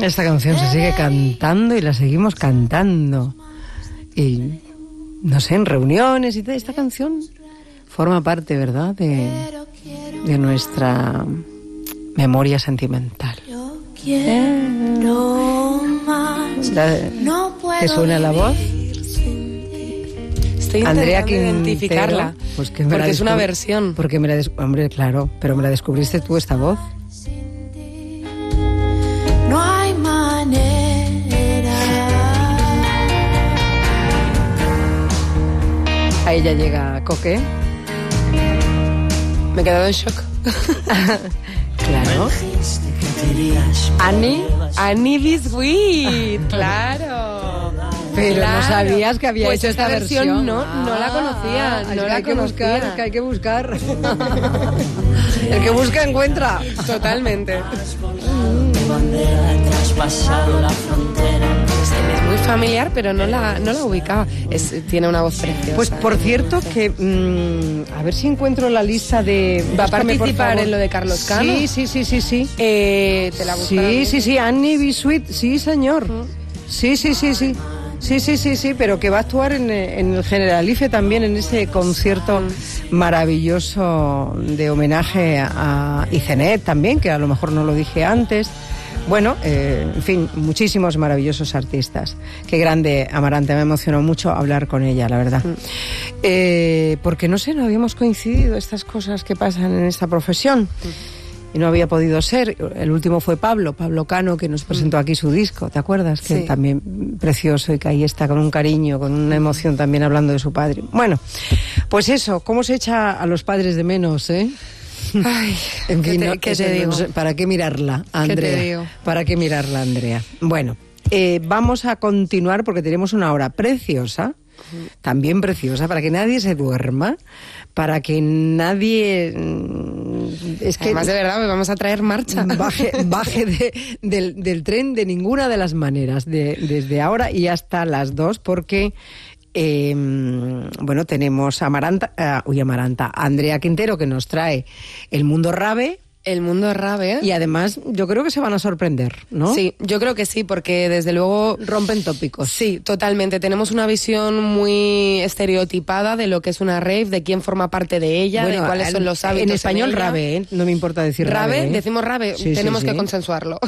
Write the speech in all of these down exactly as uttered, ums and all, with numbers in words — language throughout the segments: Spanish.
Esta canción se sigue cantando y la seguimos cantando. Y, no sé, en reuniones y todo. Esta canción forma parte, ¿verdad?, de, de nuestra memoria sentimental. Quiero más. La, ¿te suena la voz? Estoy Andrea intentando identificarla, pues que porque es una versión. Porque me la des- hombre, claro, pero me la descubriste tú esta voz. No hay manera. Ahí ya llega Coque. Me he quedado en shock. Claro. Annie. Annie Biscuit, claro. Pero Claro. no sabías que había Pues hecho esta versión, versión. No, no la conocía, Ah, no es que la hay que conocía. buscar, que hay que buscar. El que busca encuentra. Totalmente. Tu bandera ha traspasado la frontera. Es muy familiar, pero no la, no la ubicaba. Es, tiene una voz preciosa. Pues por cierto que mmm, a ver si encuentro la lista de. ¿Va a Búscame, por participar favor. en lo de Carlos Cano? Sí, sí, sí, sí, sí. Eh, te la busco ahora Sí, mismo. sí, sí, Annie Biscuit, sí, señor. Sí, sí, sí, sí. Sí, sí, sí, sí, pero que va a actuar en, en el Generalife también, en ese concierto maravilloso de homenaje a Icenet también, que a lo mejor no lo dije antes. Bueno, eh, en fin, muchísimos maravillosos artistas. Qué grande, Amaranta, me emocionó mucho hablar con ella, la verdad. Mm. Eh, porque no sé, no habíamos coincidido estas cosas que pasan en esta profesión. Mm. Y no había podido ser. El último fue Pablo, Pablo Cano, que nos presentó aquí su disco, ¿te acuerdas? Que sí. También precioso y que ahí está con un cariño, con una emoción también hablando de su padre. Bueno, pues eso, ¿cómo se echa a los padres de menos, eh? Ay, en fin, ¿qué te, no, ¿qué eso, te digo? No sé, ¿para qué mirarla, Andrea? ¿Qué te digo? ¿Para qué mirarla, Andrea? Bueno, eh, vamos a continuar porque tenemos una hora preciosa, también preciosa, para que nadie se duerma, para que nadie... Es que además, de verdad, me vamos a traer marcha. Baje, baje de, del, del tren de ninguna de las maneras, de, desde ahora y hasta las dos, porque... Eh, bueno, tenemos a Amaranta, uh, uy, Amaranta, a Andrea Quintero, que nos trae El Mundo Rave. El Mundo Rave. Y además, yo creo que se van a sorprender, ¿no? Sí, yo creo que sí, porque desde luego... rompen tópicos. Sí, totalmente. Tenemos una visión muy estereotipada de lo que es una rave, de quién forma parte de ella, bueno, de cuáles en, son los hábitos. En español, en rave, ¿eh? No me importa decir rave. ¿Rave? ¿eh? Decimos rave. Sí, Tenemos sí, que sí. consensuarlo.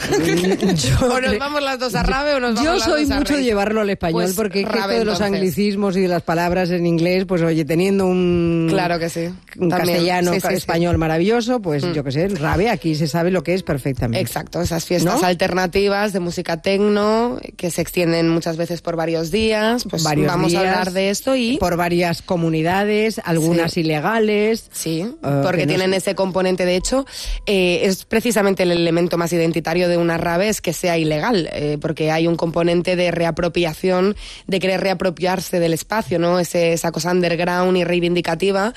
Yo o nos cre... vamos las dos a rave o nos vamos yo las soy dos a mucho rave. de llevarlo al español, pues porque rave, esto de los entonces. anglicismos y de las palabras en inglés, pues oye, teniendo un... Claro que sí. Un También. castellano, sí, sí, español sí. maravilloso, pues Mm. yo qué sé, rave, aquí se sabe lo que es perfectamente. Exacto, esas fiestas ¿no? alternativas de música tecno que se extienden muchas veces por varios días, pues varios vamos días, a hablar de esto y... por varias comunidades, algunas Sí. ilegales. Sí, uh, porque no tienen sé. ese componente. De hecho, eh, es precisamente el elemento más identitario de una rave es que sea ilegal, eh, porque hay un componente de reapropiación, de querer reapropiarse del espacio, ¿no? Ese, esa cosa underground y reivindicativa.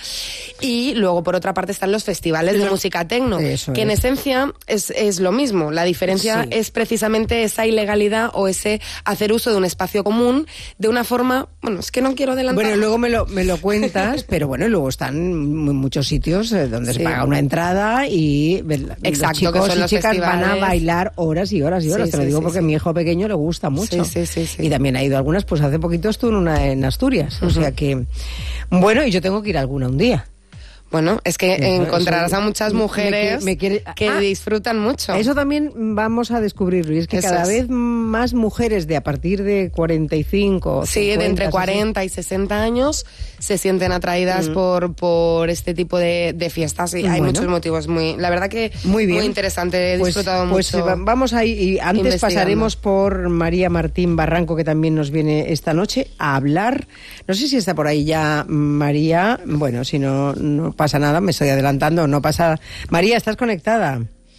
Y luego, por otra parte, están los festivales de música tecno, Eso que en es. esencia es, es lo mismo. La diferencia Sí. es precisamente esa ilegalidad o ese hacer uso de un espacio común de una forma... Bueno, es que no quiero adelantar. Bueno, luego me lo, me lo cuentas, pero bueno, luego están en muchos sitios eh, donde Sí. se paga una entrada y vel- Exacto, los que chicos son y los chicas van a festivales. bailar horas y horas y horas. Sí, Te lo sí, digo sí, porque sí. a mi hijo pequeño le gusta mucho. Sí, sí, sí, sí. Y también ha ido a algunas, pues hace poquito estuvo en una en Asturias. Uh-huh. O sea que, bueno, y yo tengo que ir a alguna un día. Bueno, es que Eso, encontrarás eso, a muchas me mujeres quiere- me quiere- que ah, disfrutan mucho. Eso también vamos a descubrirlo. Y es que Eso cada es. vez más mujeres de a partir de cuarenta y cinco... Sí, de cincuenta, entre sesenta, cuarenta y sesenta años se sienten atraídas mm. por, por este tipo de, de fiestas y hay bueno. muchos motivos. Muy, la verdad que muy, bien. muy interesante, he pues, disfrutado pues mucho. Pues vamos ahí y antes pasaremos por María Martín Barranco, que también nos viene esta noche a hablar. No sé si está por ahí ya María. Bueno, si no, no pasa nada, me estoy adelantando, no pasa. María, ¿estás conectada?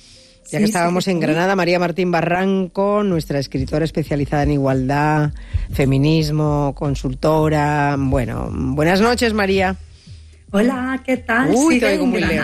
Ya que sí, estábamos sí, en sí. Granada, María Martín Barranco, nuestra escritora especializada en igualdad, feminismo, consultora. Bueno, buenas noches, María. Hola, ¿qué tal? Uy, Sigue te oigo en muy Granada.